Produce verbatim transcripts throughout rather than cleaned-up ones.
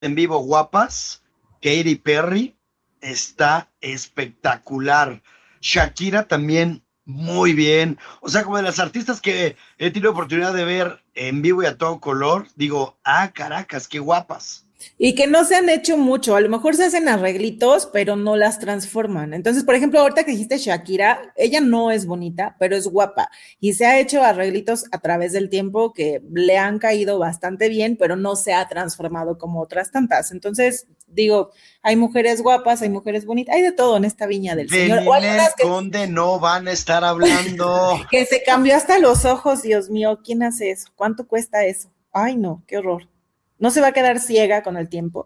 en vivo guapas, Katy Perry está espectacular. Shakira también muy bien. O sea, como de las artistas que he tenido oportunidad de ver en vivo y a todo color, digo, ah, caracas, qué guapas. Y que no se han hecho mucho, a lo mejor se hacen arreglitos, pero no las transforman. Entonces, por ejemplo, ahorita que dijiste Shakira, ella no es bonita, pero es guapa. Y se ha hecho arreglitos a través del tiempo que le han caído bastante bien, pero no se ha transformado como otras tantas. Entonces, digo, hay mujeres guapas, hay mujeres bonitas, hay de todo en esta viña del De Señor. O Ninel algunas que, Conde no van a estar hablando. que se cambió hasta los ojos, Dios mío, ¿quién hace eso? ¿Cuánto cuesta eso? Ay, no, qué horror. ¿No se va a quedar ciega con el tiempo?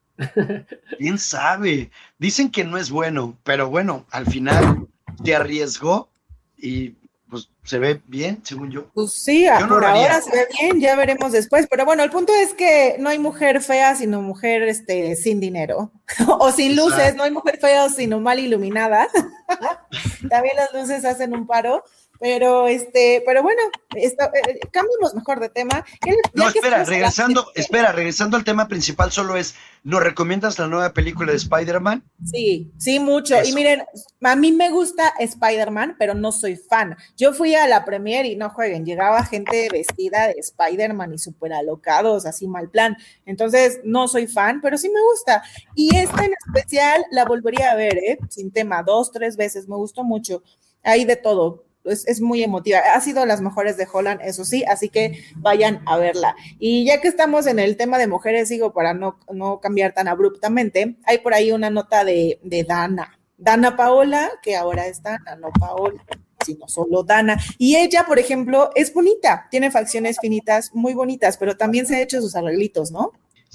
¿Quién sabe? Dicen que no es bueno, pero bueno, al final se arriesgó y pues se ve bien, según yo. Pues sí, Yo no por lo ahora haría. se ve bien, ya veremos después. Pero bueno, el punto es que no hay mujer fea sino mujer este, sin dinero o sin luces, no Exacto. hay mujer fea sino mal iluminada. También las luces hacen un paro, pero este, pero bueno, está, eh, cambiemos mejor de tema. Ya, No, ya que espera, estamos hablando de regresando, mujeres, espera, regresando al tema principal, solo es, ¿nos recomiendas la nueva película de Spider-Man? sí, sí, mucho. Y Eso. miren, a mí me gusta Spider-Man, pero no soy fan. Yo fui a la premiere y no jueguen, llegaba gente vestida de Spider-Man y súper alocados, así mal plan. Entonces, no soy fan, pero sí me gusta. Y esta en especial la volvería a ver, ¿eh? Sin tema, dos, tres veces, me gustó mucho. Hay de todo. Es, es muy emotiva. Ha sido las mejores de Holland, eso sí, así que vayan a verla. Y ya que estamos en el tema de mujeres, digo, para no, no cambiar tan abruptamente, hay por ahí una nota de, de Dana. Dana Paola, que ahora está, no Paola, sino solo Dana. Y ella, por ejemplo, es bonita, tiene facciones finitas muy bonitas, pero también se ha hecho sus arreglitos, ¿no?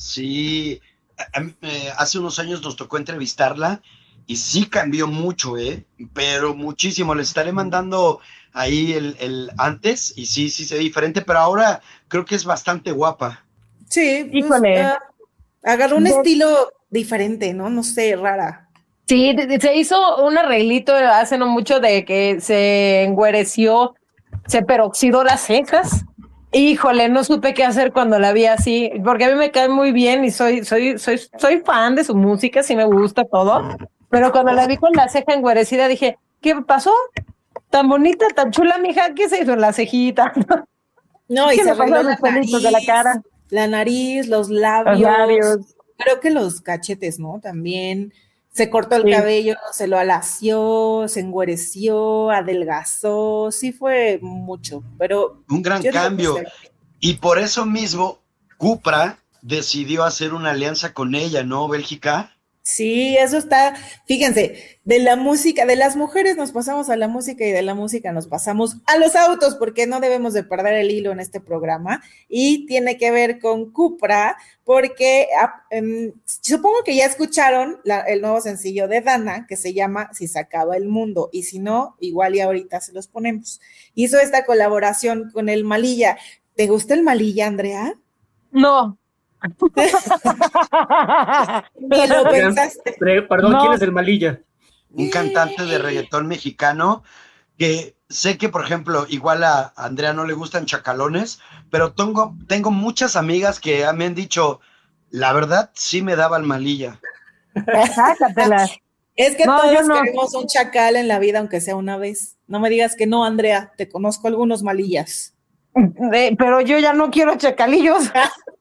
Sí, a- a- eh, hace unos años nos tocó entrevistarla y sí cambió mucho, ¿eh? Pero muchísimo. Les estaré mandando ahí el, el antes y sí, sí se ve diferente, pero ahora creo que es bastante guapa. Sí, pues Híjole. uh, agarró un De- estilo diferente, ¿no? No sé, rara. sí, de- de- se hizo un arreglito hace no mucho de que se engüereció, se peroxidó las cejas. Híjole, no supe qué hacer cuando la vi así, porque a mí me cae muy bien y soy, soy, soy, soy fan de su música, sí me gusta todo. Pero cuando la vi con la ceja engüerecida dije, ¿qué pasó? Tan bonita, tan chula, mija, ¿qué se hizo en la cejita? No, y ¿Qué se le pasó a arregló los la pelitos de la nariz, cara? la nariz, los Los labios, labios. creo que los cachetes, ¿no? También se cortó el Sí. cabello, se lo alació, se enguareció, adelgazó, sí fue mucho, pero Un gran yo digo que se cambio. ve. Y por eso mismo, Cupra decidió hacer una alianza con ella, ¿no, Bélgica? Sí, eso está, fíjense, de la música, de las mujeres nos pasamos a la música y de la música nos pasamos a los autos, porque no debemos de perder el hilo en este programa y tiene que ver con Cupra, porque ah, em, supongo que ya escucharon la- el nuevo sencillo de Dana que se llama Si se acaba el mundo y si no, igual y ahorita se los ponemos. Hizo esta colaboración con el Malilla. ¿Te gusta el Malilla, Andrea? No. Ni lo Oigan, pensaste. pre- perdón, ¿quién es No. el malilla? Un cantante de reggaetón mexicano que sé que, por ejemplo, igual a Andrea no le gustan chacalones, pero tengo, tengo muchas amigas que me han dicho, la verdad, sí me daba el malilla. Sácatelas. Es que No, yo todos no. queremos un chacal en la vida, aunque sea una vez. No me digas que no, Andrea, te conozco algunos malillas. Eh, pero yo ya no quiero chacalillos.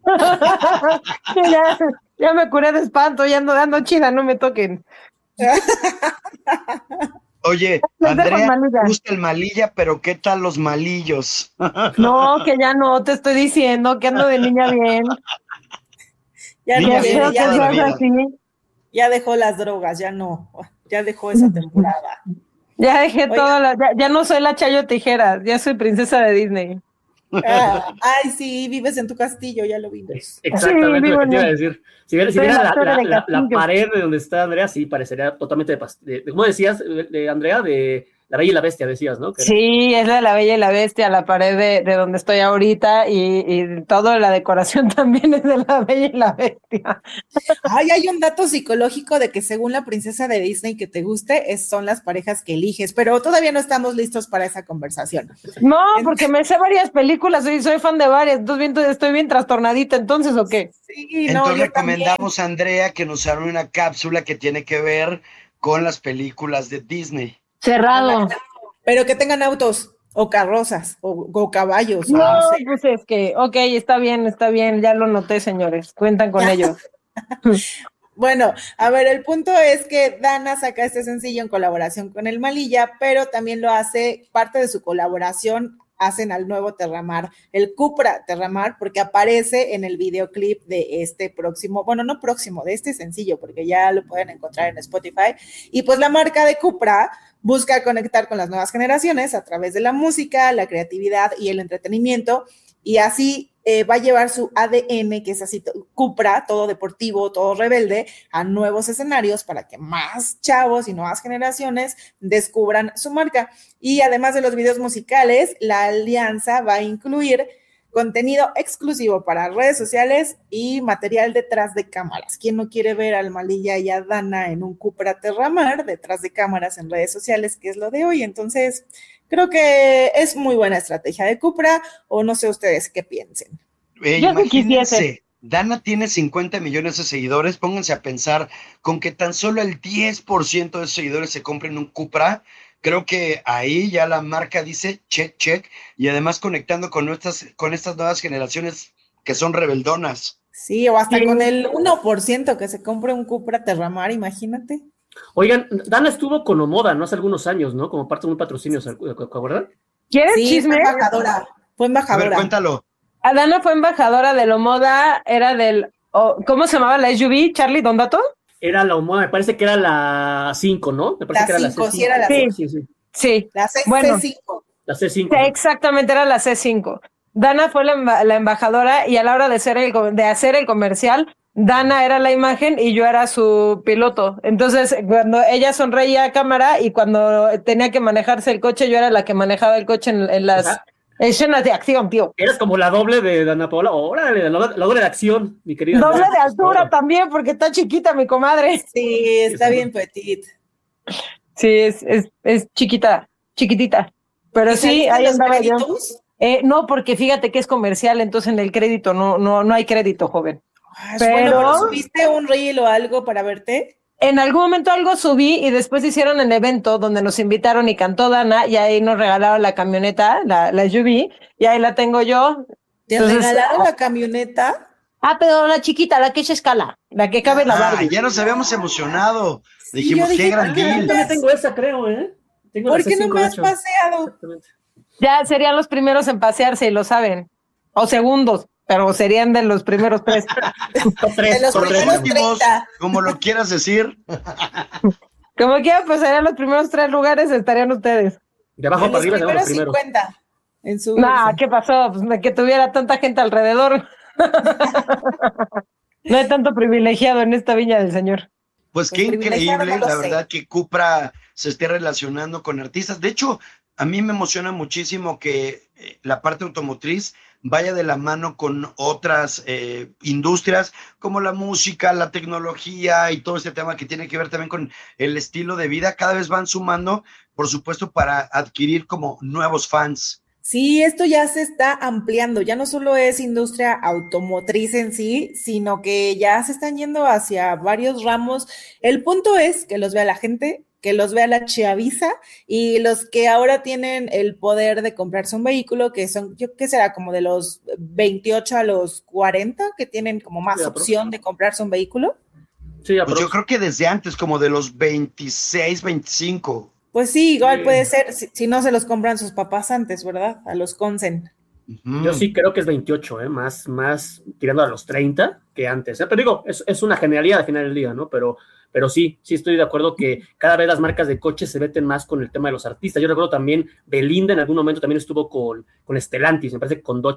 ya, ya me curé de espanto, ya ando dando chida, no me toquen. Oye, Les dejo el Andrea, malilla. me gusta el malilla, pero ¿qué tal los malillos? No, que ya no, te estoy diciendo que ando de niña bien. Ya Niña no bien quiere, de ya, toda la Seas vida. así. ya dejó las drogas, ya no, ya dejó esa temporada. Ya dejé Oiga. todo, la, ya, ya no soy la Chayo Tijeras, ya soy princesa de Disney. Ah, ay, sí, vives en tu castillo, ya lo vimos. Exactamente Sí, lo que te vivo iba a en- decir. Si vieras si Soy vieras la la, torre la- de la- la Castillo. pared de donde está Andrea, sí, parecería totalmente de, pas- de- de- ¿cómo decías, de, de Andrea? De La Bella y la Bestia, decías, ¿no? Que era- Sí, es la de la Bella y la Bestia, la pared de, de donde estoy ahorita y, y toda la decoración también es de la Bella y la Bestia. Ay, hay un dato psicológico de que según la princesa de Disney que te guste, es, son las parejas que eliges, pero todavía no estamos listos para esa conversación. No, porque me sé varias películas y soy fan de varias, entonces bien, estoy bien trastornadita entonces, ¿o qué? Sí, no, Entonces yo recomendamos también. a Andrea que nos arme una cápsula que tiene que ver con las películas de Disney. Cerrado. Pero que tengan autos o carrozas o, o caballos, o No, no sé. pues es que, ok, está bien, está bien, ya lo noté, señores, cuentan con ello. Bueno, a ver, el punto es que Dana saca este sencillo en colaboración con el Malilla, pero también lo hace, parte de su colaboración, hacen al nuevo Terramar, el Cupra Terramar, porque aparece en el videoclip de este próximo, bueno, no próximo, de este sencillo, porque ya lo pueden encontrar en Spotify, y pues la marca de Cupra busca conectar con las nuevas generaciones a través de la música, la creatividad y el entretenimiento, y así eh, va a llevar su A D N, que es así, Cupra, todo deportivo, todo rebelde, a nuevos escenarios para que más chavos y nuevas generaciones descubran su marca. Y además de los videos musicales, la alianza va a incluir contenido exclusivo para redes sociales y material detrás de cámaras. ¿Quién no quiere ver al Malilla y a Dana en un Cupra Terramar detrás de cámaras en redes sociales, que es lo de hoy? Entonces, creo que es muy buena estrategia de Cupra, o no sé ustedes qué piensen. Eh, Yo sí quisiese. imagínense, Dana tiene cincuenta millones de seguidores, pónganse a pensar, con que tan solo el diez por ciento de esos seguidores se compren un Cupra, creo que ahí ya la marca dice check, check, y además conectando con, nuestras, con estas nuevas generaciones que son rebeldonas. Sí, o hasta Sí. con el uno por ciento que se compre un Cupra Terramar, imagínate. Oigan, Dana estuvo con Omoda, ¿no? Hace algunos años, ¿no? Como parte de un patrocinio, ¿se acuerdan? ¿Quieres Sí, chisme? fue embajadora, fue A ver, embajadora. cuéntalo. Adana fue embajadora de lo moda, era del, oh, ¿cómo se llamaba la S U V? Charlie, ¿Don Dato? Era la Omoda, me parece que era la cinco, ¿no? Me parece La que era la cinco, C cinco. sí era la Sí. cinco. Sí, sí. Sí, La C- bueno. C cinco. La C cinco. Sí, exactamente, era la C cinco. Dana fue la, emba- la embajadora y a la hora de hacer, el, co- de hacer el comercial, Dana era la imagen y yo era su piloto. Entonces, cuando ella sonreía a cámara y cuando tenía que manejarse el coche, yo era la que manejaba el coche en, en las O sea, escenas de acción, tío. Eres como la doble de Dana Paola. Órale, la, la doble de acción, mi querida. Doble Andrea. de altura también, porque está chiquita mi comadre. Sí, está Sí, bien petit. Sí, es, es, es chiquita, chiquitita. Pero ¿Y sí, saliste ahí en los andaba yo. créditos? Eh, no, porque fíjate que es comercial, entonces en el crédito no, no, no hay crédito, joven. Ay, Pero- Bueno, pero ¿subiste un reel o algo para verte? En algún momento algo subí y después hicieron el evento donde nos invitaron y cantó Dana y ahí nos regalaron la camioneta, la, la S U V, y ahí la tengo yo. ¿Te Entonces, regalaron la camioneta? Ah, pero la chiquita, la que es escala, la que cabe en la Ah, Barbie. ya nos habíamos emocionado. Sí, Dijimos, yo dije, qué gran ¿por qué deal. no Yo tengo esa, creo, ¿eh? Tengo ¿Por la qué no C cinco, me de has hecho. paseado? Exactamente. Ya serían los primeros en pasearse y lo saben. O segundos, pero serían de los primeros tres. Top tres, De los top tres. primeros Últimos, treinta. como lo quieras decir. Como quiera, pues serían los primeros tres lugares, estarían ustedes. De abajo En para los arriba, de los primeros primeros. cincuenta. En su Nah, ¿qué pasó? Pues de que tuviera tanta gente alrededor. No hay tanto privilegiado en esta viña del Señor. Pues Pues qué privilegiado increíble, no lo la sé. verdad, que Cupra se esté relacionando con artistas. De hecho, a mí me emociona muchísimo que eh, la parte automotriz vaya de la mano con otras eh, industrias como la música, la tecnología y todo este tema que tiene que ver también con el estilo de vida. Cada vez van sumando, por supuesto, para adquirir como nuevos fans. Sí, esto ya se está ampliando, ya no solo es industria automotriz en sí, sino que ya se están yendo hacia varios ramos. El punto es que los vea la gente, que los vea la chaviza y los que ahora tienen el poder de comprarse un vehículo, que son, yo qué será, como de los veintiocho a los cuarenta, que tienen como más Sí, opción de comprarse un vehículo. Sí, Pues aprox. yo creo que desde antes, como de los veintiséis, veinticinco. Pues sí, igual Sí. puede ser, si, si no se los compran sus papás antes, ¿verdad? A los Consen. Ujú. Yo sí creo que es veintiocho, ¿eh? Más, más tirando a los treinta que antes, ¿eh? Pero digo, es, es una generalidad al final del día, ¿no? Pero, pero sí, sí estoy de acuerdo que cada vez las marcas de coches se meten más con el tema de los artistas. Yo recuerdo también, Belinda en algún momento también estuvo con, con Stellantis, me parece que con Dodge.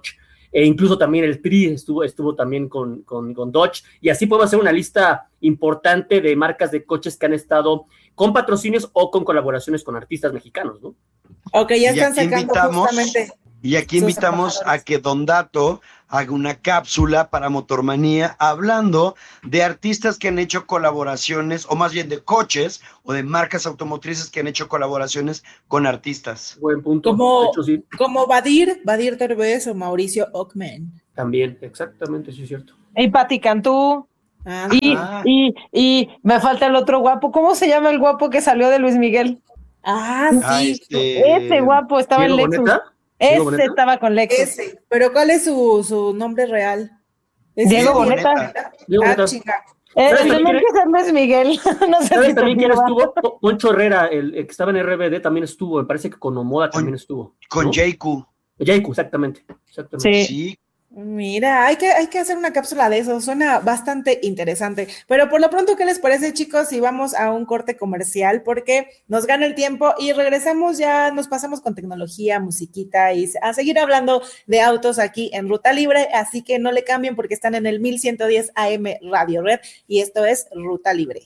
e incluso también el Tri estuvo, estuvo también con, con, con Dodge, y así podemos hacer una lista importante de marcas de coches que han estado con patrocinios o con colaboraciones con artistas mexicanos, ¿no? Ok, ya están sacando justamente. Y aquí invitamos a que Don Dato haga una cápsula para Motormanía hablando de artistas que han hecho colaboraciones, o más bien de coches o de marcas automotrices que han hecho colaboraciones con artistas. Buen punto. Como, de hecho, sí. como Badir, Badir Derbez o Mauricio Ockman. También, exactamente, sí es cierto. Y Pati Cantú. Ah, Y, ah. y, y me falta el otro guapo. ¿Cómo se llama el guapo que salió de Luis Miguel? ah, Ah, sí. este... Ese guapo estaba en ¿Diego Lexus. Boneta? Ese ¿Diego Boneta? estaba con Lexus. Ese. Pero ¿cuál es su, su nombre real? ¿Es Diego Boneta. Diego Ah, Boneta. chinga. Eh, ¿Sabes el de también Luis es Miguel. No sé ¿Sabes si también quién te estuvo? Po- Poncho Herrera, el, el que estaba en R B D, también estuvo. Me parece que con Omoda también estuvo. Con ¿no? J Q. Jaiku, exactamente. exactamente. Sí. Sí. Mira, hay que, hay que hacer una cápsula de eso, suena bastante interesante. Pero por lo pronto, ¿qué les parece, chicos, si vamos a un corte comercial? Porque nos gana el tiempo y regresamos, ya nos pasamos con tecnología, musiquita y a seguir hablando de autos aquí en Ruta Libre, así que no le cambien porque están en el mil ciento diez A M Radio Red y esto es Ruta Libre.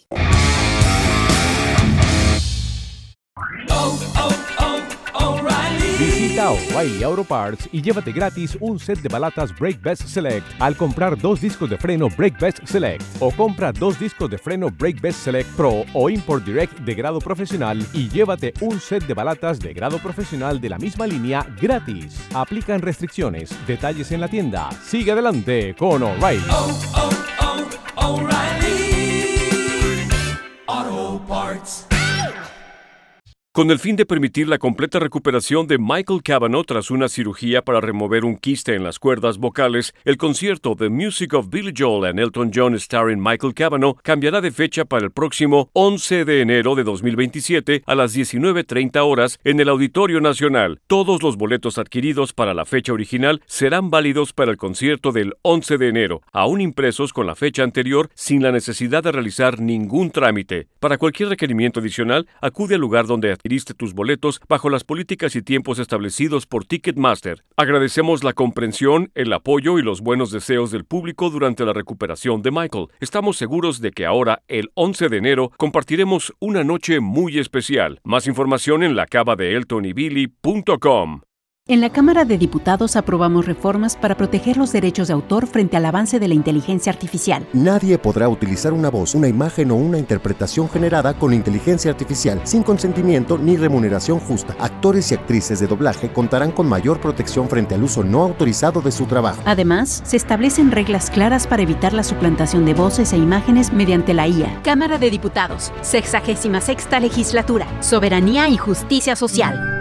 Oh, oh, oh, O'Reilly. Visita O'Reilly Auto Parts y llévate gratis un set de balatas Brake Best Select al comprar dos discos de freno Brake Best Select, o compra dos discos de freno Brake Best Select Pro o Import Direct de grado profesional y llévate un set de balatas de grado profesional de la misma línea gratis. Aplican restricciones. Detalles en la tienda. Sigue adelante con O'Reilly. Oh, oh, oh, O'Reilly Auto Parts. Con el fin de permitir la completa recuperación de Michael Cavanaugh tras una cirugía para remover un quiste en las cuerdas vocales, el concierto The Music of Billy Joel and Elton John starring Michael Cavanaugh cambiará de fecha para el próximo once de enero de dos mil veintisiete a las diecinueve treinta horas en el Auditorio Nacional. Todos los boletos adquiridos para la fecha original serán válidos para el concierto del once de enero, aún impresos con la fecha anterior sin la necesidad de realizar ningún trámite. Para cualquier requerimiento adicional, acude al lugar donde adquiriste tus boletos bajo las políticas y tiempos establecidos por Ticketmaster. Agradecemos la comprensión, el apoyo y los buenos deseos del público durante la recuperación de Michael. Estamos seguros de que ahora, el once de enero, compartiremos una noche muy especial. Más información en la cava de elton y billy punto com. En la Cámara de Diputados aprobamos reformas para proteger los derechos de autor frente al avance de la inteligencia artificial. Nadie podrá utilizar una voz, una imagen o una interpretación generada con inteligencia artificial sin consentimiento ni remuneración justa. Actores y actrices de doblaje contarán con mayor protección frente al uso no autorizado de su trabajo. Además, se establecen reglas claras para evitar la suplantación de voces e imágenes mediante la I A. Cámara de Diputados, sexagésima sexta Legislatura, Soberanía y Justicia Social.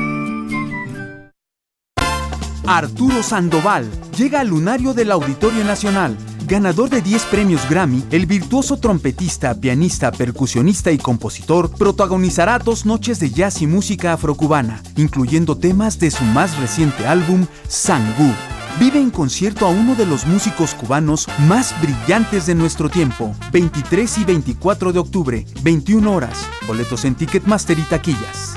Arturo Sandoval llega al lunario del Auditorio Nacional. Ganador de diez premios Grammy, el virtuoso trompetista, pianista, percusionista y compositor protagonizará dos noches de jazz y música afrocubana, incluyendo temas de su más reciente álbum, Sangú. Vive en concierto a uno de los músicos cubanos más brillantes de nuestro tiempo. veintitrés y veinticuatro de octubre, veintiuna horas. Boletos en Ticketmaster y taquillas.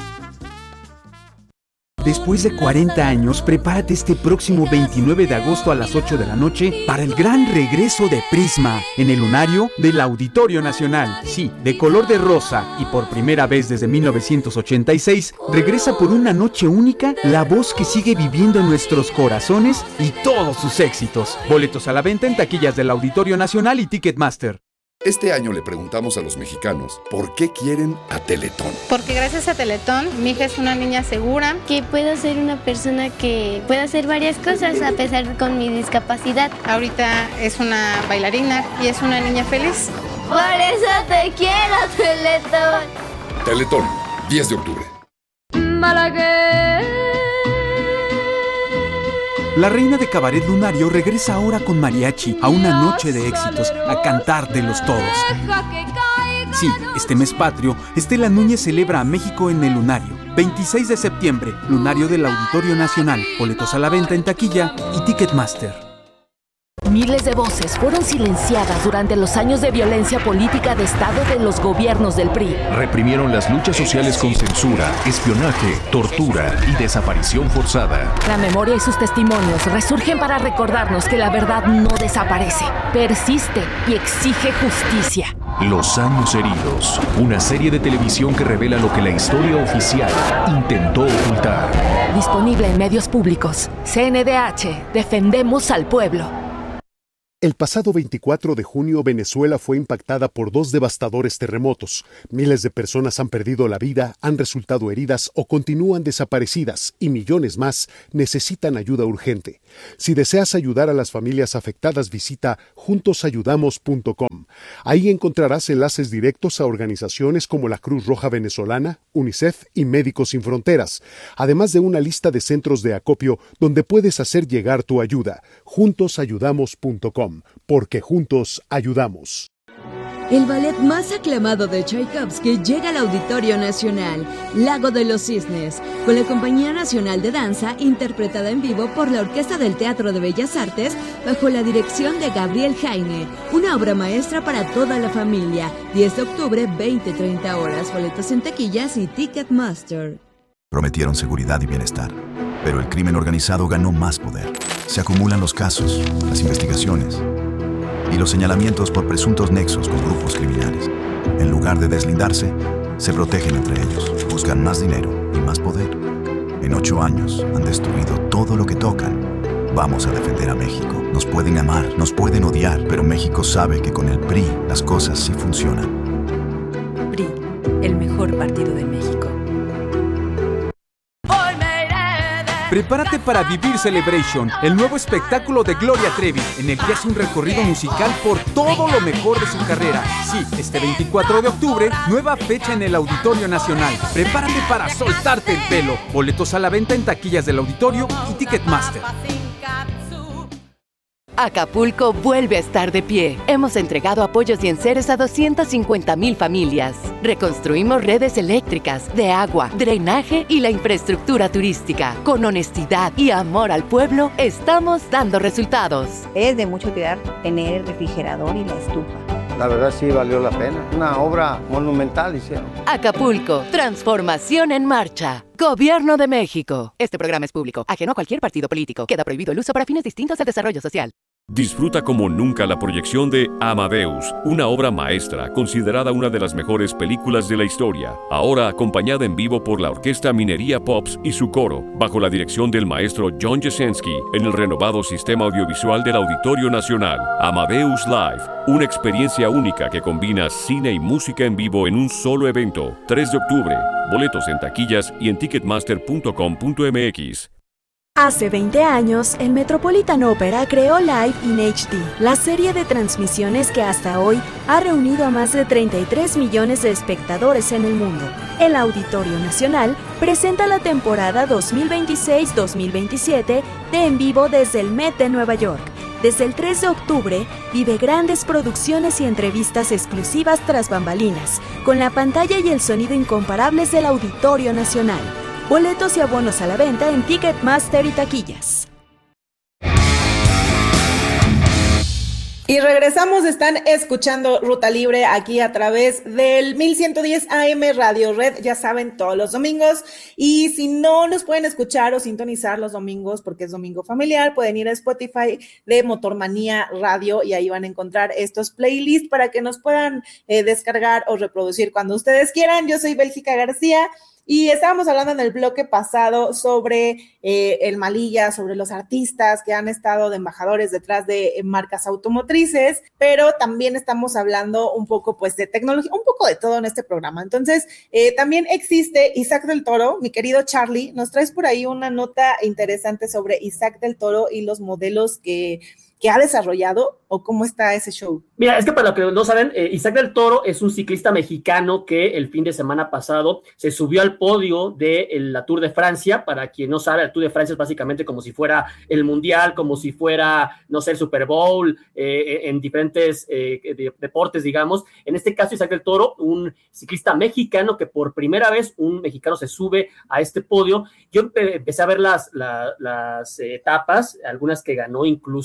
Después de cuarenta años, prepárate este próximo veintinueve de agosto a las ocho de la noche para el gran regreso de Prisma en el lunario del Auditorio Nacional. Sí, de color de rosa y por primera vez desde mil novecientos ochenta y seis, regresa por una noche única la voz que sigue viviendo en nuestros corazones y todos sus éxitos. Boletos a la venta en taquillas del Auditorio Nacional y Ticketmaster. Este año le preguntamos a los mexicanos por qué quieren a Teletón. Porque gracias a Teletón, mi hija es una niña segura. Que puedo ser una persona que pueda hacer varias cosas a pesar con mi discapacidad. Ahorita es una bailarina y es una niña feliz. Por eso te quiero, Teletón. Teletón, diez de octubre. Malaguer. La reina de cabaret lunario regresa ahora con mariachi a una noche de éxitos, a cantar de los todos. Sí, este mes patrio, Estela Núñez celebra a México en el lunario. veintiséis de septiembre, lunario del Auditorio Nacional. Boletos a la venta en taquilla y Ticketmaster. Miles de voces fueron silenciadas durante los años de violencia política de Estado de los gobiernos del P R I. Reprimieron las luchas sociales con censura, espionaje, tortura y desaparición forzada. La memoria y sus testimonios resurgen para recordarnos que la verdad no desaparece, persiste y exige justicia. Los años heridos, una serie de televisión que revela lo que la historia oficial intentó ocultar. Disponible en medios públicos. C N D H, defendemos al pueblo. El pasado veinticuatro de junio, Venezuela fue impactada por dos devastadores terremotos. Miles de personas han perdido la vida, han resultado heridas o continúan desaparecidas y millones más necesitan ayuda urgente. Si deseas ayudar a las familias afectadas, visita juntos ayudamos punto com. Ahí encontrarás enlaces directos a organizaciones como la Cruz Roja Venezolana, UNICEF y Médicos Sin Fronteras, además de una lista de centros de acopio donde puedes hacer llegar tu ayuda. juntos ayudamos punto com. Porque juntos ayudamos. El ballet más aclamado de Tchaikovsky llega al Auditorio Nacional, Lago de los Cisnes, con la Compañía Nacional de Danza interpretada en vivo por la Orquesta del Teatro de Bellas Artes bajo la dirección de Gabriel Heine, una obra maestra para toda la familia. diez de octubre, veinte treinta horas, boletos en taquillas y Ticketmaster. Prometieron seguridad y bienestar, pero el crimen organizado ganó más poder. Se acumulan los casos, las investigaciones y los señalamientos por presuntos nexos con grupos criminales. En lugar de deslindarse, se protegen entre ellos, buscan más dinero y más poder. En ocho años han destruido todo lo que tocan. Vamos a defender a México. Nos pueden amar, nos pueden odiar, pero México sabe que con el P R I las cosas sí funcionan. P R I, el mejor partido de México. Prepárate para vivir Celebration, el nuevo espectáculo de Gloria Trevi, en el que hace un recorrido musical por todo lo mejor de su carrera. Sí, este veinticuatro de octubre, nueva fecha en el Auditorio Nacional. Prepárate para soltarte el pelo. Boletos a la venta en taquillas del auditorio y Ticketmaster. Acapulco vuelve a estar de pie. Hemos entregado apoyos y enseres a doscientas cincuenta mil familias. Reconstruimos redes eléctricas, de agua, drenaje y la infraestructura turística. Con honestidad y amor al pueblo, estamos dando resultados. Es de mucha utilidad tener el refrigerador y la estufa. La verdad sí valió la pena. Una obra monumental hicieron. Acapulco, transformación en marcha. Gobierno de México. Este programa es público, ajeno a cualquier partido político. Queda prohibido el uso para fines distintos del desarrollo social. Disfruta como nunca la proyección de Amadeus, una obra maestra considerada una de las mejores películas de la historia, ahora acompañada en vivo por la Orquesta Minería Pops y su coro, bajo la dirección del maestro John Jasenski, en el renovado sistema audiovisual del Auditorio Nacional. Amadeus Live, una experiencia única que combina cine y música en vivo en un solo evento. tres de octubre, boletos en taquillas y en ticketmaster punto com punto m x. Hace veinte años, el Metropolitan Opera creó Live in H D, la serie de transmisiones que hasta hoy ha reunido a más de treinta y tres millones de espectadores en el mundo. El Auditorio Nacional presenta la temporada dos mil veintiséis dos mil veintisiete de En Vivo desde el Met de Nueva York. Desde el tres de octubre, vive grandes producciones y entrevistas exclusivas tras bambalinas, con la pantalla y el sonido incomparables del Auditorio Nacional. Boletos y abonos a la venta en Ticketmaster y taquillas. Y regresamos, están escuchando Ruta Libre aquí a través del mil ciento diez A M Radio Red, ya saben, todos los domingos. Y si no nos pueden escuchar o sintonizar los domingos porque es domingo familiar, pueden ir a Spotify de Motormanía Radio y ahí van a encontrar estos playlists para que nos puedan eh, descargar o reproducir cuando ustedes quieran. Yo soy Bélgica García. Y estábamos hablando en el bloque pasado sobre eh, el Malilla, sobre los artistas que han estado de embajadores detrás de eh, marcas automotrices, pero también estamos hablando un poco pues de tecnología, un poco de todo en este programa. Entonces, eh, también existe Isaac del Toro, mi querido Charlie, nos traes por ahí una nota interesante sobre Isaac del Toro y los modelos que, que ha desarrollado, o cómo está ese show. Mira, es que para los que no saben, eh, Isaac del Toro es un ciclista mexicano que el fin de semana pasado se subió al podio de la Tour de Francia. Para quien no sabe, el Tour de Francia es básicamente como si fuera el Mundial, como si fuera, no sé, el Super Bowl, eh, en diferentes eh, de, deportes, digamos. En este caso, Isaac del Toro, un ciclista mexicano que por primera vez un mexicano se sube a este podio. Yo empecé a ver las, la, las etapas, algunas que ganó incluso.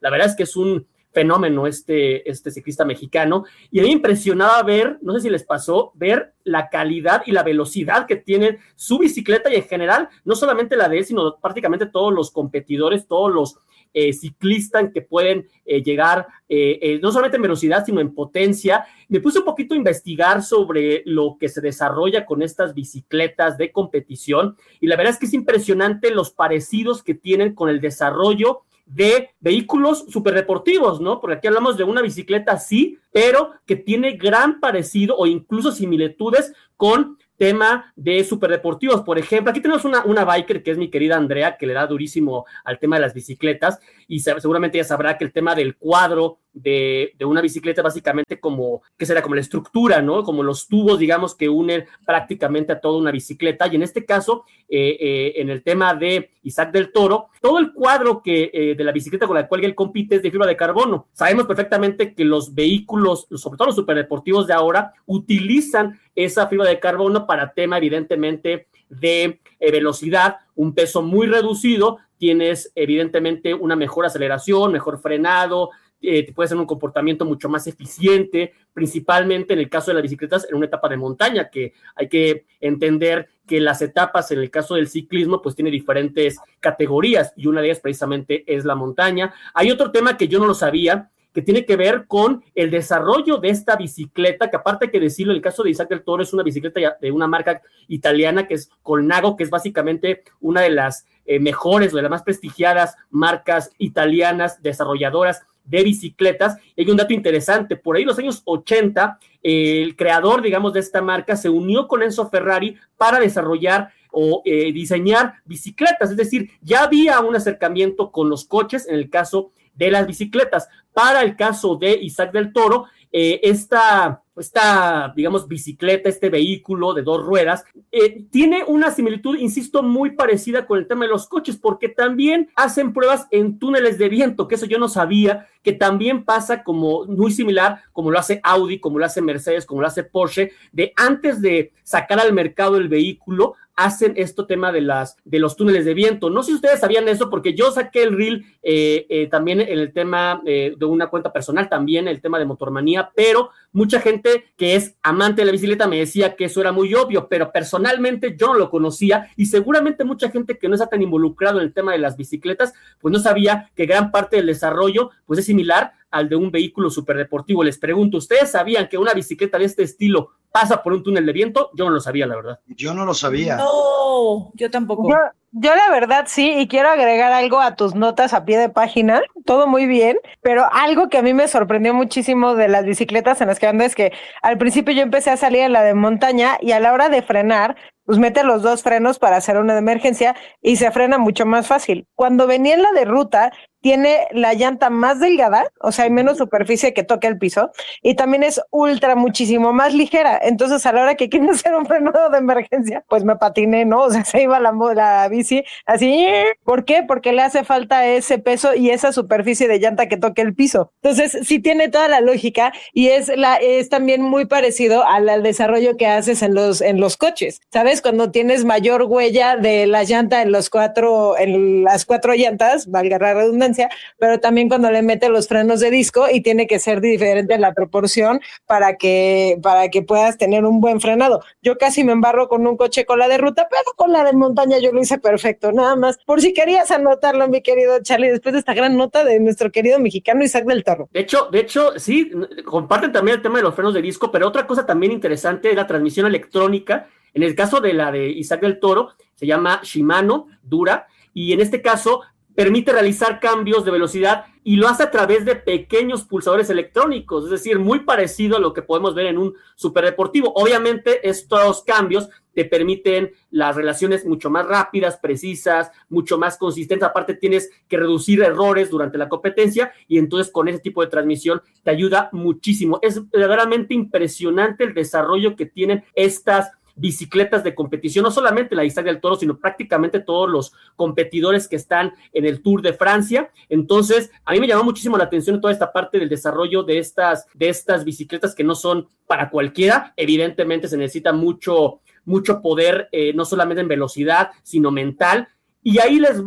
La verdad es que es un fenómeno este, este ciclista mexicano, y a mí me impresionaba ver, no sé si les pasó, ver la calidad y la velocidad que tiene su bicicleta y en general, no solamente la de él, sino prácticamente todos los competidores, todos los eh, ciclistas que pueden eh, llegar, eh, eh, no solamente en velocidad, sino en potencia. Me puse un poquito a investigar sobre lo que se desarrolla con estas bicicletas de competición, y la verdad es que es impresionante los parecidos que tienen con el desarrollo de vehículos superdeportivos, ¿no? Porque aquí hablamos de una bicicleta sí, pero que tiene gran parecido o incluso similitudes con tema de superdeportivos. Por ejemplo, aquí tenemos una, una biker que es mi querida Andrea, que le da durísimo al tema de las bicicletas, y seguramente ya sabrá que el tema del cuadro de, de una bicicleta básicamente como, ¿qué será? Como la estructura, ¿no? Como los tubos, digamos, que unen prácticamente a toda una bicicleta, y en este caso, eh, eh, en el tema de Isaac del Toro, todo el cuadro que, eh, de la bicicleta con la cual él compite es de fibra de carbono. Sabemos perfectamente que los vehículos, sobre todo los superdeportivos de ahora, utilizan esa fibra de carbono para tema, evidentemente, de eh, velocidad, un peso muy reducido, tienes evidentemente una mejor aceleración, mejor frenado, eh, puede ser un comportamiento mucho más eficiente, principalmente en el caso de las bicicletas en una etapa de montaña, que hay que entender que las etapas en el caso del ciclismo pues tiene diferentes categorías, y una de ellas precisamente es la montaña. Hay otro tema que yo no lo sabía, que tiene que ver con el desarrollo de esta bicicleta, que aparte que decirlo, el caso de Isaac del Toro es una bicicleta de una marca italiana que es Colnago, que es básicamente una de las eh, mejores o de las más prestigiadas marcas italianas desarrolladoras de bicicletas. Y hay un dato interesante, por ahí en los años ochenta, eh, el creador, digamos, de esta marca se unió con Enzo Ferrari para desarrollar o eh, diseñar bicicletas, es decir, ya había un acercamiento con los coches en el caso de las bicicletas. Para el caso de Isaac del Toro, eh, esta, esta, digamos, bicicleta, este vehículo de dos ruedas, eh, tiene una similitud, insisto, muy parecida con el tema de los coches, porque también hacen pruebas en túneles de viento, que eso yo no sabía, que también pasa como muy similar, como lo hace Audi, como lo hace Mercedes, como lo hace Porsche, de antes de sacar al mercado el vehículo, hacen esto tema de las de los túneles de viento. No sé si ustedes sabían eso, porque yo saqué el reel eh, eh, también en el tema eh, de una cuenta personal, también el tema de Motormanía, pero mucha gente que es amante de la bicicleta me decía que eso era muy obvio, pero personalmente yo no lo conocía, y seguramente mucha gente que no está tan involucrado en el tema de las bicicletas, pues no sabía que gran parte del desarrollo pues es similar al de un vehículo superdeportivo. Les pregunto, ¿ustedes sabían que una bicicleta de este estilo pasa por un túnel de viento? Yo no lo sabía, la verdad. Yo no lo sabía. No, yo tampoco. Yo, yo la verdad sí, y quiero agregar algo a tus notas a pie de página, todo muy bien, pero algo que a mí me sorprendió muchísimo de las bicicletas en las que ando es que al principio yo empecé a salir en la de montaña, y a la hora de frenar, pues mete los dos frenos para hacer una de emergencia y se frena mucho más fácil. Cuando venía en la de ruta, tiene la llanta más delgada, o sea, hay menos superficie que toque el piso, y también es ultra muchísimo más ligera. Entonces, a la hora que quiero hacer un frenado de emergencia, pues me patiné, ¿no? O sea, se iba la, la bici así. ¿Por qué? Porque le hace falta ese peso y esa superficie de llanta que toque el piso. Entonces, sí tiene toda la lógica, y es la es también muy parecido al, al desarrollo que haces en los, en los coches, ¿sabes? Cuando tienes mayor huella de la llanta en los cuatro, en las cuatro llantas, valga la redundancia, pero también cuando le mete los frenos de disco, y tiene que ser diferente la proporción para que, para que puedas tener un buen frenado. Yo casi me embarro con un coche con la de ruta, pero con la de montaña yo lo hice perfecto, nada más. Por si querías anotarlo, mi querido Charlie, después de esta gran nota de nuestro querido mexicano Isaac del Toro. De hecho, de hecho, sí, comparten también el tema de los frenos de disco, pero otra cosa también interesante es la transmisión electrónica. En el caso de la de Isaac del Toro, se llama Shimano Dura, y en este caso permite realizar cambios de velocidad, y lo hace a través de pequeños pulsadores electrónicos, es decir, muy parecido a lo que podemos ver en un superdeportivo. Obviamente, estos cambios te permiten las relaciones mucho más rápidas, precisas, mucho más consistentes. Aparte, tienes que reducir errores durante la competencia, y entonces con ese tipo de transmisión te ayuda muchísimo. Es verdaderamente impresionante el desarrollo que tienen estas bicicletas de competición, no solamente la Isaac del Toro, sino prácticamente todos los competidores que están en el Tour de Francia. Entonces, a mí me llamó muchísimo la atención toda esta parte del desarrollo de estas, de estas bicicletas que no son para cualquiera. Evidentemente se necesita mucho, mucho poder, eh, no solamente en velocidad, sino mental. Y ahí les va.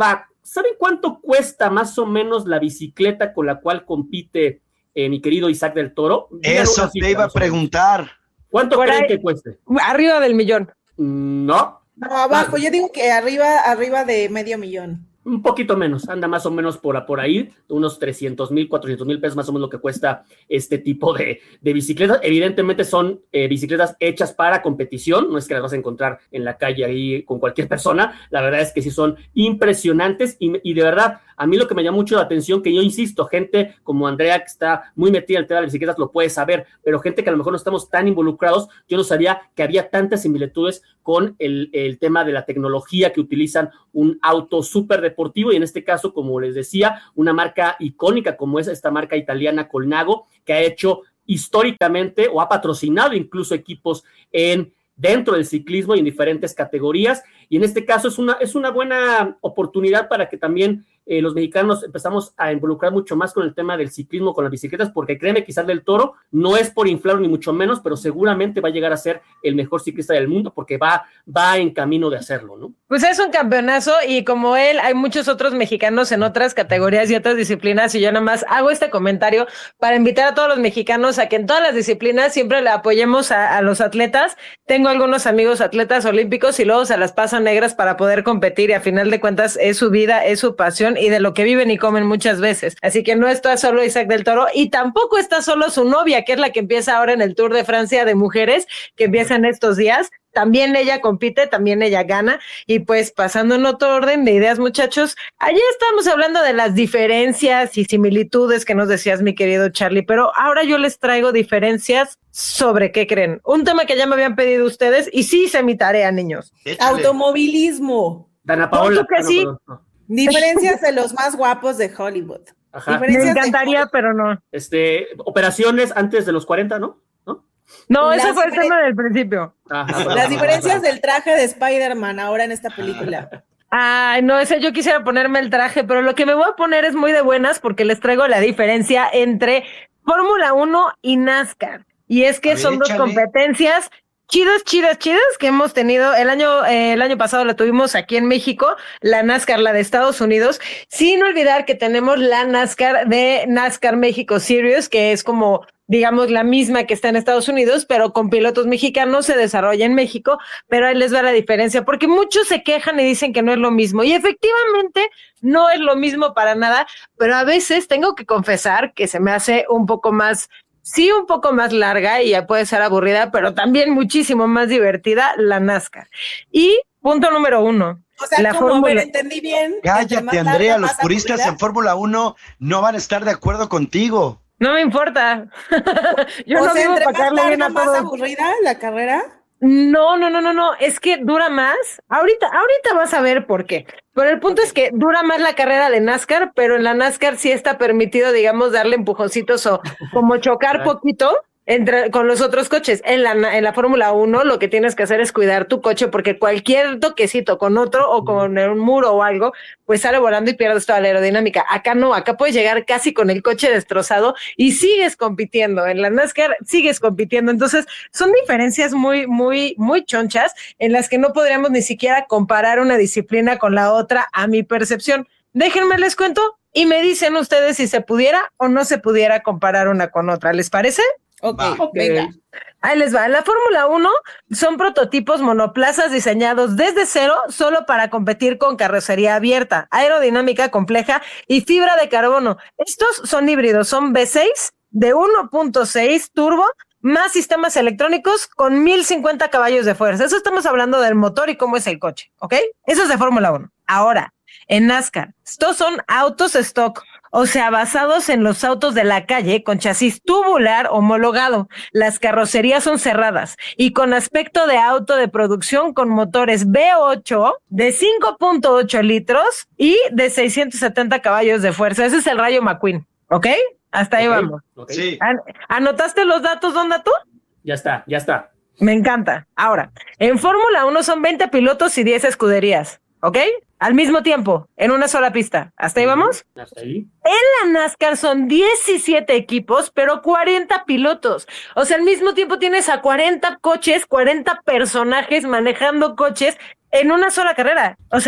¿saben cuánto cuesta más o menos la bicicleta con la cual compite eh, mi querido Isaac del Toro? Eso te iba a preguntar. ¿Cuánto Por creen ahí, que cueste? Arriba del millón. No. No, abajo, yo digo que arriba, arriba de medio millón. Un poquito menos, anda más o menos por, por ahí, unos trescientos mil, cuatrocientos mil pesos más o menos lo que cuesta este tipo de, de bicicletas. Evidentemente son eh, bicicletas hechas para competición, no es que las vas a encontrar en la calle ahí con cualquier persona, la verdad es que sí son impresionantes y, y de verdad, a mí lo que me llama mucho la atención, que yo insisto, gente como Andrea que está muy metida en el tema de las bicicletas lo puede saber, pero gente que a lo mejor no estamos tan involucrados, yo no sabía que había tantas similitudes con el, el tema de la tecnología que utilizan un auto súper deportivo y en este caso, como les decía, una marca icónica como es esta marca italiana Colnago, que ha hecho históricamente o ha patrocinado incluso equipos en dentro del ciclismo y en diferentes categorías, y en este caso es una, es una buena oportunidad para que también eh, los mexicanos empezamos a involucrar mucho más con el tema del ciclismo, con las bicicletas, porque créeme, quizás del Toro no es por inflar ni mucho menos, pero seguramente va a llegar a ser el mejor ciclista del mundo, porque va, va en camino de hacerlo, ¿no? Pues es un campeonazo, y como él, hay muchos otros mexicanos en otras categorías y otras disciplinas, y yo nada más hago este comentario para invitar a todos los mexicanos a que en todas las disciplinas siempre le apoyemos a, a los atletas. Tengo algunos amigos atletas olímpicos y luego se las pasan negras para poder competir, y a final de cuentas es su vida, es su pasión y de lo que viven y comen muchas veces. Así que no está solo Isaac del Toro, y tampoco está solo su novia, que es la que empieza ahora en el Tour de Francia de mujeres, que empieza en estos días. También ella compite, también ella gana. Y pues pasando en otro orden de ideas, muchachos, ayer estábamos hablando de las diferencias y similitudes que nos decías, mi querido Charlie, pero ahora yo les traigo diferencias sobre, ¿qué creen? Un tema que ya me habían pedido ustedes y sí hice mi tarea, niños. Échale. Automovilismo. Dana Paola. ¿Tú que sí? No, no, no. Diferencias de los más guapos de Hollywood. Ajá. Me encantaría, pero no. Este, operaciones antes de los cuarenta, ¿no? ¿No? No, Las ese fue el difer- tema del principio. Ajá. Las diferencias del traje de Spider-Man ahora en esta película. Ay, no, ese yo quisiera ponerme el traje, pero lo que me voy a poner es muy de buenas porque les traigo la diferencia entre Fórmula uno y NASCAR. Y es que A ver, son dos échale. competencias chidas, chidas, chidas que hemos tenido. El año, eh, el año pasado la tuvimos aquí en México, la NASCAR, la de Estados Unidos, sin olvidar que tenemos la NASCAR de NASCAR México Series, que es como, digamos, la misma que está en Estados Unidos, pero con pilotos mexicanos, se desarrolla en México, pero ahí les va la diferencia, porque muchos se quejan y dicen que no es lo mismo, y efectivamente no es lo mismo para nada, pero a veces tengo que confesar que se me hace un poco más, sí, un poco más larga y ya puede ser aburrida, pero también muchísimo más divertida la NASCAR. Y punto número uno. O sea, la como, a ver, fórmula. entendí bien. Entre Cállate, más Andrea, larga, los más puristas aburrida. en Fórmula uno no van a estar de acuerdo contigo. No me importa. Yo O no sea, vivo entre para más caerle bien larga, a más todos. aburrida la carrera. No, no, no, no, no, es que dura más. Ahorita, ahorita vas a ver por qué. Pero el punto es que dura más la carrera de NASCAR, pero en la NASCAR sí está permitido, digamos, darle empujoncitos o como chocar poquito entre, con los otros coches. En la, en la Fórmula uno lo que tienes que hacer es cuidar tu coche, porque cualquier toquecito con otro o con un muro o algo, pues sale volando y pierdes toda la aerodinámica. Acá no, acá puedes llegar casi con el coche destrozado y sigues compitiendo. En la NASCAR sigues compitiendo. Entonces, son diferencias muy, muy, muy chonchas en las que no podríamos ni siquiera comparar una disciplina con la otra, a mi percepción. Déjenme les cuento y me dicen ustedes si se pudiera o no se pudiera comparar una con otra. ¿Les parece? Ok, Ok. venga. Ahí les va. En la Fórmula uno son prototipos monoplazas diseñados desde cero solo para competir con carrocería abierta, aerodinámica compleja y fibra de carbono. Estos son híbridos, son V seis de uno punto seis turbo más sistemas electrónicos con mil cincuenta caballos de fuerza. Eso estamos hablando del motor y cómo es el coche, ¿ok? Eso es de Fórmula uno. Ahora, en NASCAR, estos son autos stock, o sea, basados en los autos de la calle con chasis tubular homologado. Las carrocerías son cerradas y con aspecto de auto de producción con motores V ocho de cinco punto ocho litros y de seiscientos setenta caballos de fuerza. Ese es el Rayo McQueen, ¿ok? Hasta ahí Ok, vamos. ok. Sí. An- ¿Anotaste los datos, Donda, tú? Ya está, ya está. Me encanta. Ahora, en Fórmula uno son veinte pilotos y diez escuderías, ¿ok? Al mismo tiempo, en una sola pista. ¿Hasta ahí vamos? Hasta ahí. En la NASCAR son diecisiete equipos, pero cuarenta pilotos. O sea, al mismo tiempo tienes a cuarenta coches, cuarenta personajes manejando coches en una sola carrera. O sea, es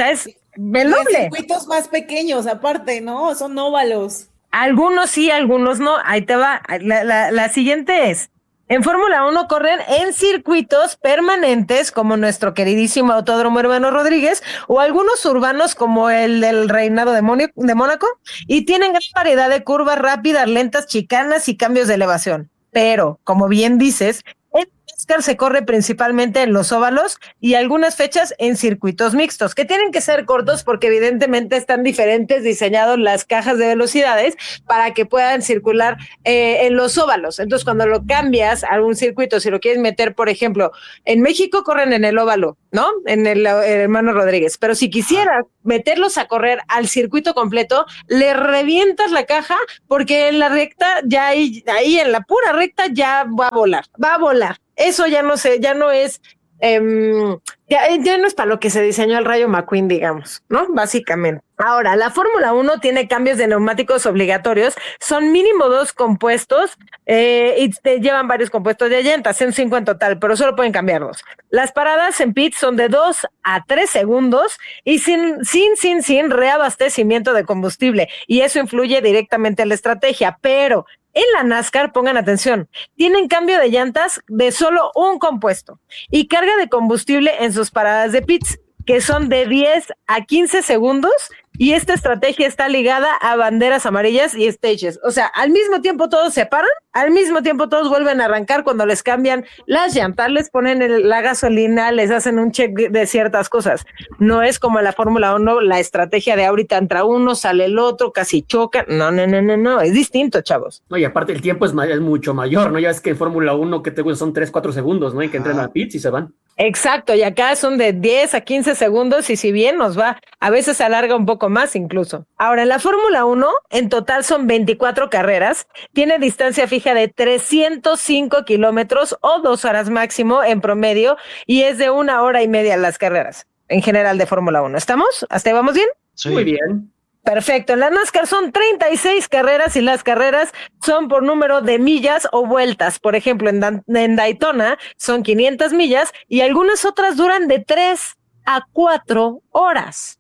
el doble. Circuitos más pequeños, aparte, ¿no? Son óvalos. Algunos sí, algunos no. Ahí te va. La, la, la siguiente es, en Fórmula uno corren en circuitos permanentes como nuestro queridísimo Autódromo Hermano Rodríguez o algunos urbanos como el del Reinado de, Mónaco, de Mónaco y tienen gran variedad de curvas rápidas, lentas, chicanas y cambios de elevación. Pero, como bien dices, el NASCAR se corre principalmente en los óvalos y algunas fechas en circuitos mixtos, que tienen que ser cortos porque evidentemente están diferentes diseñados las cajas de velocidades para que puedan circular eh, en los óvalos. Entonces, cuando lo cambias a un circuito, si lo quieres meter, por ejemplo, en México corren en el óvalo, ¿no? En el, el Hermano Rodríguez, pero si quisieras meterlos a correr al circuito completo, le revientas la caja porque en la recta, ya ahí, ahí en la pura recta ya va a volar, va a volar. Eso ya no sé, ya no es, eh, ya, ya no es para lo que se diseñó el Rayo McQueen, digamos, ¿no? Básicamente. Ahora, la Fórmula uno tiene cambios de neumáticos obligatorios, son mínimo dos compuestos eh, y te llevan varios compuestos de llantas, son cinco en total, pero solo pueden cambiar dos. Las paradas en pits son de dos a tres segundos y sin, sin, sin, sin reabastecimiento de combustible y eso influye directamente en la estrategia, pero en la NASCAR, pongan atención, tienen cambio de llantas de solo un compuesto y carga de combustible en sus paradas de pits, que son de diez a quince segundos, y esta estrategia está ligada a banderas amarillas y stages. O sea, al mismo tiempo todos se paran, al mismo tiempo todos vuelven a arrancar cuando les cambian las llantas, les ponen el, la gasolina, les hacen un check de ciertas cosas. No es como en la Fórmula uno, la estrategia de ahorita entra uno, sale el otro, casi chocan. No, no, no, no, no, es distinto, chavos. No, y aparte el tiempo es, ma- es mucho mayor, ¿no? Ya es que en Fórmula uno, que te gusta, son tres, cuatro segundos, ¿no? Y que entran a pits y se van. Exacto, y acá son de diez a quince segundos y si bien nos va, a veces se alarga un poco más incluso. Ahora, en la Fórmula uno, en total son veinticuatro carreras, tiene distancia fija de trescientos cinco kilómetros o dos horas máximo en promedio y es de una hora y media las carreras en general de Fórmula uno. ¿Estamos? ¿Hasta ahí vamos bien? Sí. Muy bien. Perfecto, en la NASCAR son treinta y seis carreras y las carreras son por número de millas o vueltas. Por ejemplo, en, Dan- en Daytona son quinientas millas y algunas otras duran de tres a cuatro horas.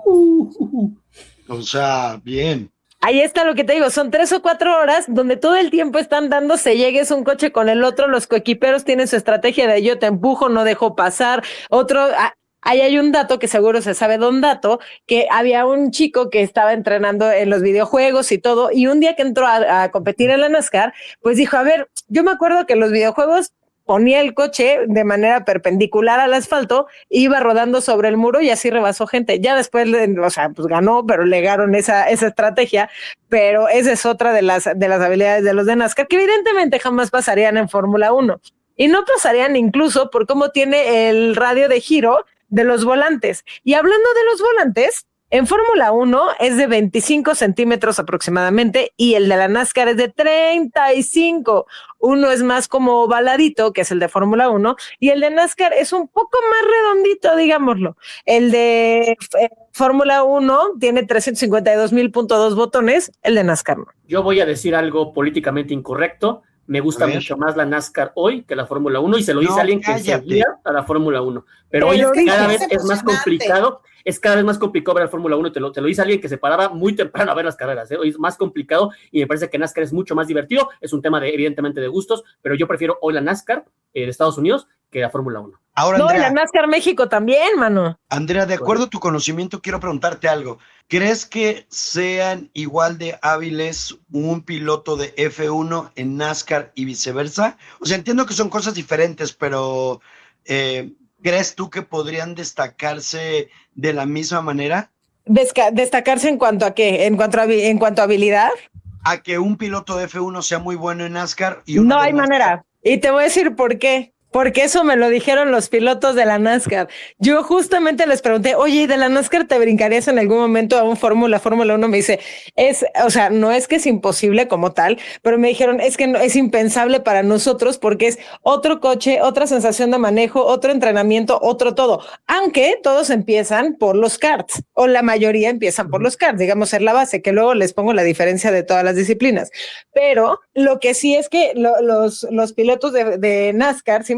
O sea, bien. Ahí está lo que te digo, son tres o cuatro horas donde todo el tiempo están dándose llegues un coche con el otro, los coequiperos tienen su estrategia de yo te empujo, no dejo pasar, otro... Ah, ahí hay un dato que seguro se sabe, don Dato, que había un chico que estaba entrenando en los videojuegos y todo, y un día que entró a, a competir en la NASCAR, pues dijo, a ver, yo me acuerdo que en los videojuegos ponía el coche de manera perpendicular al asfalto, iba rodando sobre el muro y así rebasó gente. Ya después, o sea, pues ganó, pero legaron esa, esa estrategia, pero esa es otra de las, de las habilidades de los de NASCAR, que evidentemente jamás pasarían en Fórmula uno. Y no pasarían incluso por cómo tiene el radio de giro de los volantes. Y hablando de los volantes, en Fórmula uno es de veinticinco centímetros aproximadamente y el de la NASCAR es de treinta y cinco. Uno es más como ovaladito, que es el de Fórmula uno, y el de NASCAR es un poco más redondito, digámoslo. El de eh, Fórmula uno tiene trescientos cincuenta y dos mil punto dos botones, el de NASCAR no. Yo voy a decir algo políticamente incorrecto. Me gusta mucho más la NASCAR hoy que la Fórmula uno y se lo dice No, a alguien que cállate. seguía a la Fórmula uno. Pero, Pero hoy es cada que vez es es más emocionante. complicado, es cada vez más complicado ver la Fórmula uno, te lo, te lo dice alguien que se paraba muy temprano a ver las carreras, ¿eh? Hoy es más complicado y me parece que NASCAR es mucho más divertido, es un tema de, evidentemente de gustos, pero yo prefiero hoy la NASCAR eh, de Estados Unidos que la Fórmula uno. Ahora, No, y la Andrea, NASCAR México también, mano. Andrea, de acuerdo a tu conocimiento, quiero preguntarte algo. ¿Crees que sean igual de hábiles un piloto de F uno en NASCAR y viceversa? O sea, entiendo que son cosas diferentes, pero eh, ¿crees tú que podrían destacarse de la misma manera? Desca- destacarse en cuanto a qué, en cuanto a, habi- en cuanto a habilidad. A que un piloto de F uno sea muy bueno en NASCAR y uno No de hay NASCAR. manera. Y te voy a decir por qué. Porque eso me lo dijeron los pilotos de la NASCAR. Yo justamente les pregunté, oye, ¿y de la NASCAR te brincarías en algún momento a un Fórmula, Fórmula uno? Me dice, es, o sea, no es que es imposible como tal, pero me dijeron, es que no, es impensable para nosotros porque es otro coche, otra sensación de manejo, otro entrenamiento, otro todo. Aunque todos empiezan por los karts, o la mayoría empiezan por los karts, digamos, ser la base, que luego les pongo la diferencia de todas las disciplinas. Pero lo que sí es que lo- los, los pilotos de, de NASCAR, sí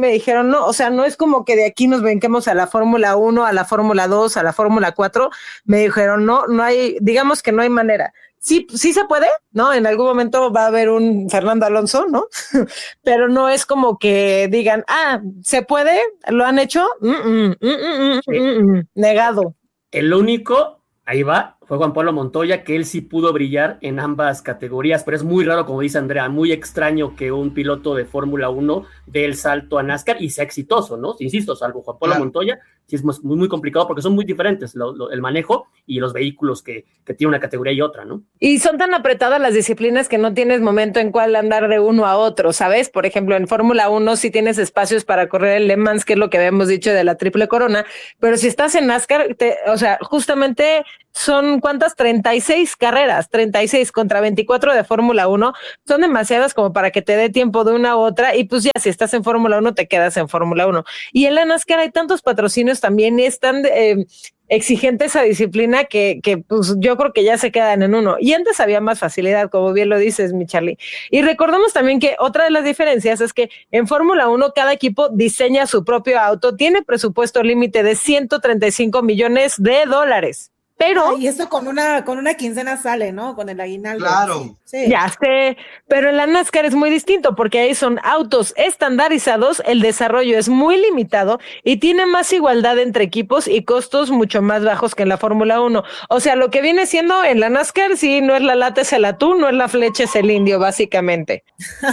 me dijeron, no, o sea, no es como que de aquí nos brinquemos a la Fórmula uno, a la Fórmula dos, a la Fórmula cuatro. Me dijeron, no, no hay, digamos que no hay manera. Sí, sí se puede, ¿no? En algún momento va a haber un Fernando Alonso, ¿no? Pero no es como que digan, ah, ¿se puede? ¿Lo han hecho? Mm, mm, mm, mm, mm, mm, mm. Negado. El único, ahí va, fue Juan Pablo Montoya, que él sí pudo brillar en ambas categorías, pero es muy raro, como dice Andrea, muy extraño que un piloto de Fórmula uno dé el salto a NASCAR y sea exitoso, ¿no? Insisto, salvo Juan Pablo claro. Montoya, sí es muy, muy complicado porque son muy diferentes lo, lo, el manejo y los vehículos que, que tiene una categoría y otra, ¿no? Y son tan apretadas las disciplinas que no tienes momento en cuál andar de uno a otro, ¿sabes? Por ejemplo, en Fórmula uno sí tienes espacios para correr el Le Mans, que es lo que habíamos dicho de la triple corona, pero si estás en NASCAR, te, o sea, justamente son, ¿cuántas? treinta y seis carreras, treinta y seis contra veinticuatro de Fórmula uno, son demasiadas como para que te dé tiempo de una u otra, y pues ya, si estás en Fórmula uno, te quedas en Fórmula uno. Y en la NASCAR hay tantos patrocinios también, y es tan eh, exigente esa disciplina que, que pues yo creo que ya se quedan en uno. Y antes había más facilidad, como bien lo dices, mi Charlie. Y recordemos también que otra de las diferencias es que en Fórmula uno cada equipo diseña su propio auto, tiene presupuesto límite de ciento treinta y cinco millones de dólares. Pero, y eso con una, con una quincena sale, ¿no? Con el aguinaldo. Claro. Sí. Ya sé, pero en la NASCAR es muy distinto porque ahí son autos estandarizados, el desarrollo es muy limitado y tiene más igualdad entre equipos y costos mucho más bajos que en la Fórmula uno. O sea, lo que viene siendo en la NASCAR, sí, no es la lata, es el atún, no es la flecha, es el indio, básicamente.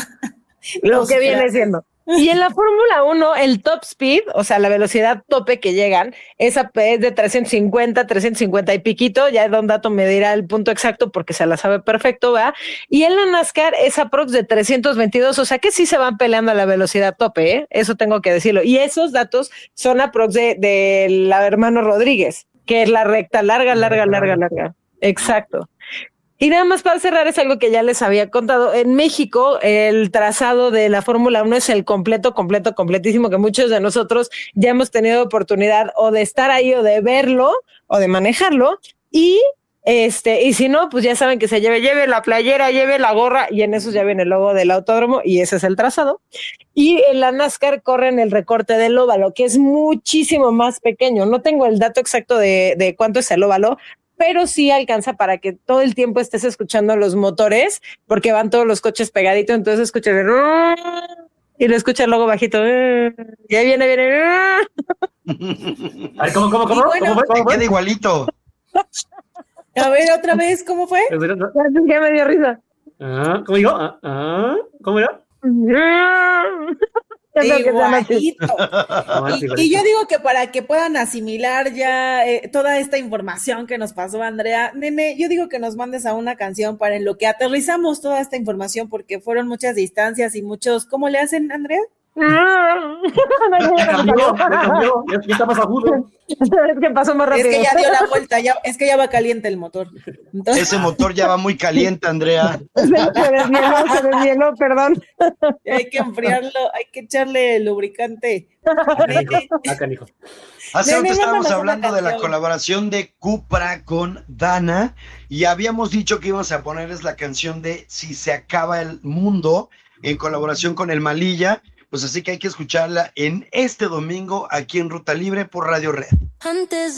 Lo que viene siendo. Y en la Fórmula uno, el top speed, o sea, la velocidad tope que llegan, esa es de trescientos cincuenta, trescientos cincuenta y piquito, ya Don Dato me dirá el punto exacto porque se la sabe perfecto, ¿va? Y en la NASCAR es aprox de trescientos veintidós, o sea que sí se van peleando a la velocidad tope, ¿eh? Eso tengo que decirlo. Y esos datos son aprox de, de la hermano Rodríguez, que es la recta larga, larga, larga, larga. Exacto. Y nada más para cerrar, es algo que ya les había contado. En México, el trazado de la Fórmula uno es el completo, completo, completísimo, que muchos de nosotros ya hemos tenido oportunidad o de estar ahí o de verlo o de manejarlo. Y este, y si no, pues ya saben que se lleve, lleve la playera, lleve la gorra, y en eso ya viene el logo del autódromo, y ese es el trazado. Y en la NASCAR corren el recorte del óvalo, que es muchísimo más pequeño. No tengo el dato exacto de, de cuánto es el óvalo, pero sí alcanza para que todo el tiempo estés escuchando los motores, porque van todos los coches pegaditos, entonces escuchas y lo escuchas luego bajito, y ahí viene, viene. A ver, ¿cómo, cómo, cómo? Bueno, ¿Cómo fue? ¿Cómo fue? Queda igualito. A ver, otra vez, ¿cómo fue? Ya me dio risa. Ah, ¿cómo digo? Ah, ah, ¿cómo era? Igualito. Y, y yo digo que para que puedan asimilar ya eh, toda esta información que nos pasó Andrea, nene, yo digo que nos mandes a una canción para en lo que aterrizamos toda esta información, porque fueron muchas distancias y muchos, ¿cómo le hacen, Andrea? Ya cambió, ya cambió, ya, ya está más agudo. Es que pasó más rápido. Es que ya dio la vuelta, ya, es que ya va caliente el motor. Entonces... Ese motor ya va muy caliente, Andrea. Se deshieló, se deshieló, perdón. Hay que enfriarlo, hay que echarle lubricante. Hace rato estábamos hablando de la colaboración de Cupra con Dana y habíamos dicho que íbamos a ponerles la canción de Si se acaba el mundo en colaboración con el Malilla. Pues así que hay que escucharla en este domingo aquí en Ruta Libre por Radio Red. Antes